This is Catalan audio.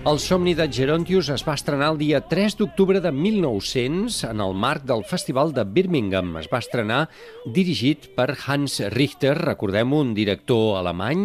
El somni de Gerontius es va estrenar el dia 3 d'octubre de 1900 en el marc del Festival de Birmingham. Es va estrenar dirigit per Hans Richter, recordem-ho, un director alemany,